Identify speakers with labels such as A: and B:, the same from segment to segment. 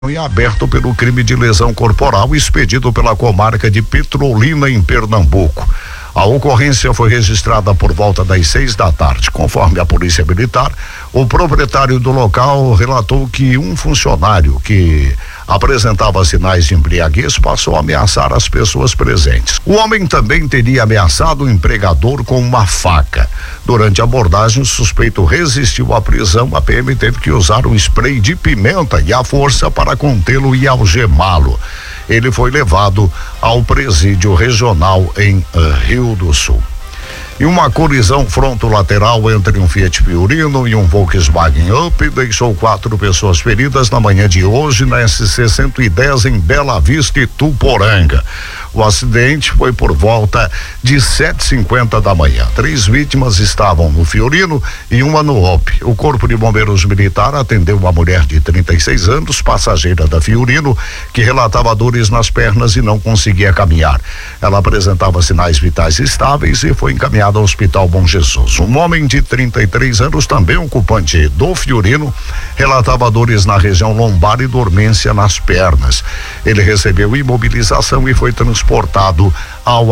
A: e aberto pelo crime de lesão corporal expedido pela comarca de Petrolina, em Pernambuco. A ocorrência foi registrada por volta das 6 da tarde. Conforme a Polícia Militar, o proprietário do local relatou que um funcionário que apresentava sinais de embriaguez passou a ameaçar as pessoas presentes. O homem também teria ameaçado o empregador com uma faca. Durante a abordagem, o suspeito resistiu à prisão. A PM teve que usar um spray de pimenta e a força para contê-lo e algemá-lo. Ele foi levado ao presídio regional em Rio do Sul. E uma colisão fronto-lateral entre um Fiat Fiorino e um Volkswagen Up deixou 4 pessoas feridas na manhã de hoje na SC 110 em Bela Vista e Tuporanga. O acidente foi por volta de 7h50 da manhã. 3 vítimas estavam no Fiorino e uma no Up. O Corpo de Bombeiros Militar atendeu uma mulher de 36 anos, passageira da Fiorino, que relatava dores nas pernas e não conseguia caminhar. Ela apresentava sinais vitais estáveis e foi encaminhada ao Hospital Bom Jesus. Um homem de 33 anos, também ocupante do Fiorino, relatava dores na região lombar e dormência nas pernas. Ele recebeu imobilização e foi transportado ao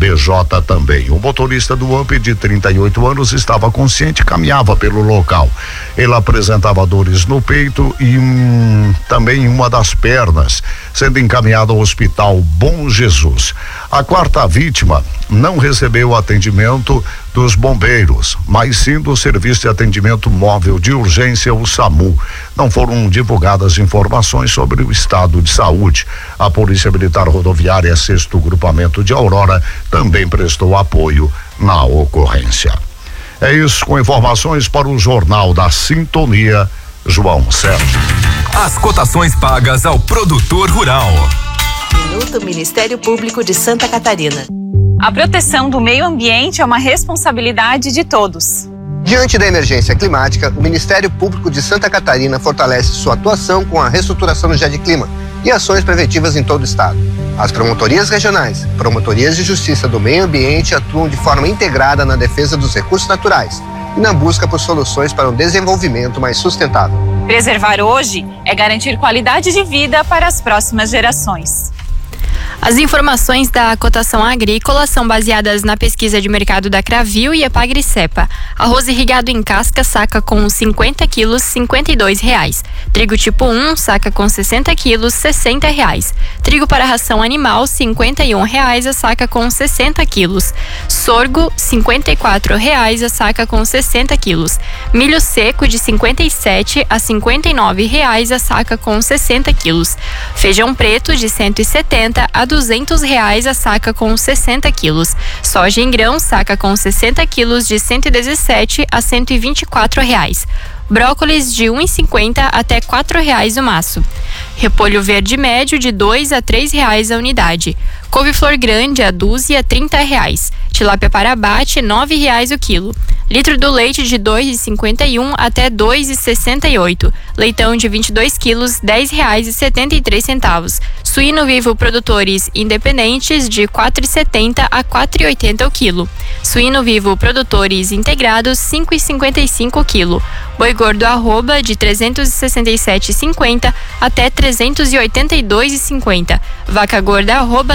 A: HBJ também. O motorista do Up, de 38 anos, estava consciente e caminhava pelo local. Ele apresentava dores no peito e também em uma das pernas, sendo encaminhado ao Hospital Bom Jesus. A 4ª vítima não recebeu atendimento dos bombeiros, mas sim do Serviço de Atendimento Móvel de Urgência, o SAMU. Não foram divulgadas informações sobre o estado de saúde. A Polícia Militar Rodoviária, 6º Grupamento de Aurora, também prestou apoio na ocorrência. É isso, com informações para o Jornal da Sintonia, João Sérgio.
B: As cotações pagas ao produtor rural.
C: Minuto Ministério Público de Santa Catarina.
D: A proteção do meio ambiente é uma responsabilidade de todos.
E: Diante da emergência climática, o Ministério Público de Santa Catarina fortalece sua atuação com a reestruturação do GEDclima e ações preventivas em todo o estado. As promotorias regionais, promotorias de justiça do meio ambiente atuam de forma integrada na defesa dos recursos naturais e na busca por soluções para um desenvolvimento mais sustentável.
D: Preservar hoje é garantir qualidade de vida para as próximas gerações.
F: As informações da cotação agrícola são baseadas na pesquisa de mercado da Cravil e Epagri-Cepa. Arroz irrigado em casca, saca com 50 quilos, R$52. Trigo tipo 1, saca com 60 quilos, R$60. Trigo para ração animal, R$51 a saca com 60 quilos. Sorgo, R$54 a saca com 60 quilos. Milho seco de 57 a R$59 a saca com 60 quilos. Feijão preto de 170 a R$200 a saca com 60 quilos. Soja em grão, saca com 60 quilos de 117 a R$124. Brócolis de R$1,50 até R$4 o maço. Repolho verde médio de R$2 a R$3 a unidade. Couve-flor grande a dúzia R$30. Tilápia para abate R$9 o quilo. Litro do leite de R$2,51 até R$2,68. Leitão de 22 quilos, R$10,73. Suíno vivo produtores independentes de R$4,70 a R$4,80 o quilo. Suíno vivo produtores integrados, R$5,55 o quilo. Boi gordo arroba de R$367,50 até R$382,50. Vaca gorda arroba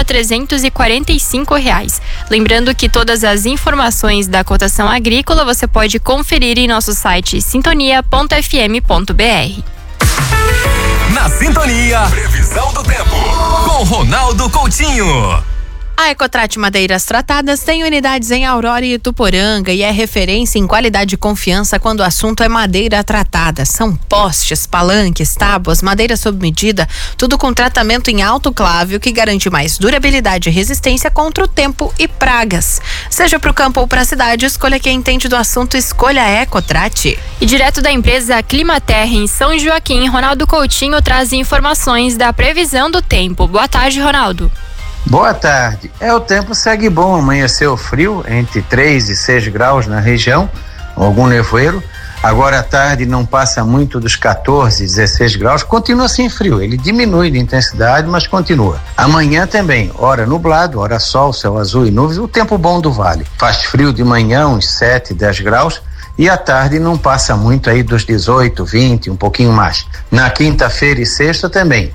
F: R$345. Lembrando que todas as informações da cotação agrícola você pode conferir em nosso site sintonia.fm.br.
B: Na Sintonia, previsão do tempo com Ronaldo Coutinho.
C: A Ecotrate Madeiras Tratadas tem unidades em Aurora e Ituporanga e é referência em qualidade e confiança quando o assunto é madeira tratada. São postes, palanques, tábuas, madeira sob medida, tudo com tratamento em autoclave, que garante mais durabilidade e resistência contra o tempo e pragas. Seja para o campo ou para a cidade, escolha quem entende do assunto, escolha a Ecotrate.
F: E direto da empresa Climaterra em São Joaquim, Ronaldo Coutinho traz informações da previsão do tempo. Boa tarde, Ronaldo.
G: Boa tarde. O tempo segue bom, amanheceu frio, entre 3 e 6 graus na região, algum nevoeiro. Agora à tarde não passa muito dos 14, 16 graus, continua assim frio, ele diminui de intensidade, mas continua. Amanhã também, ora nublado, ora sol, céu azul e nuvens, o tempo bom do vale. Faz frio de manhã, uns 7, 10 graus, e à tarde não passa muito aí dos 18, 20, um pouquinho mais. Na quinta-feira e sexta também,